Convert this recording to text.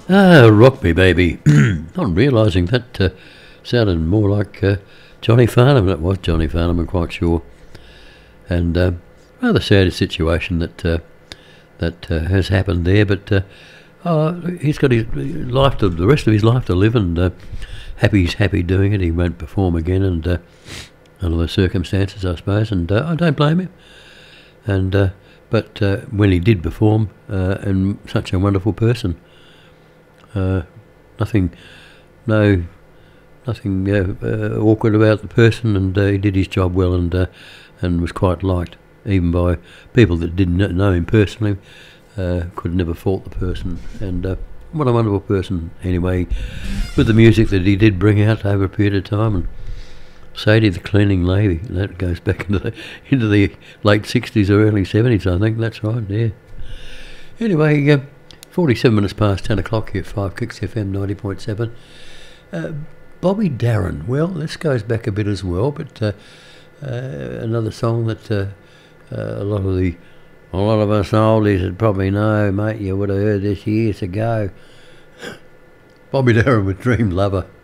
Ah, Rock Me Baby. Not realising that sounded more like Johnny Farnham. That was Johnny Farnham, I'm quite sure. And rather sad situation that has happened there, but he's got his life, the rest of his life to live, and he's happy doing it. He won't perform again, and under the circumstances, I suppose, and I don't blame him. And but when he did perform, and such a wonderful person, nothing awkward about the person, and he did his job well, and was quite liked, even by people that didn't know him personally. Could never fault the person, and what a wonderful person anyway, with the music that he did bring out over a period of time. And Sadie the Cleaning Lady, that goes back into the late 60s or early 70s, I think. That's right, yeah. Anyway, 47 minutes past 10 o'clock here at 5 Kicks FM 90.7. Bobby Darin, well, this goes back a bit as well, but another song that a lot of us oldies would probably know, mate. You would have heard this years ago. Bobby Darin with Dream Lover.